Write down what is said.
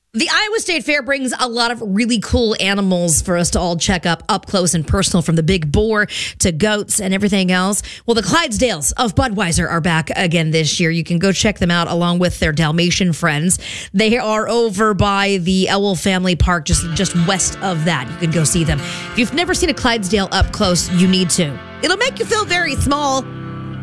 The Iowa State Fair brings a lot of really cool animals for us to all check up close and personal, from the big boar to goats and everything else. Well, the Clydesdales of Budweiser are back again this year. You can go check them out along with their Dalmatian friends. They are over by the Owell Family Park, just west of that. You can go see them. If you've never seen a Clydesdale up close, you need to. It'll make you feel very small.